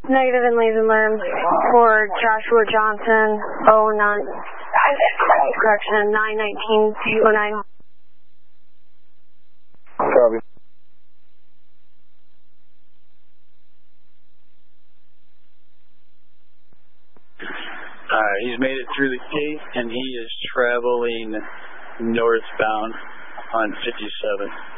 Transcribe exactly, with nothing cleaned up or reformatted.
Negative in Lazenland for Joshua Johnson, oh nine, correction, nine nineteen oh nine. Copy. Alright, he's made it through the gate and he is traveling northbound on fifty-seven.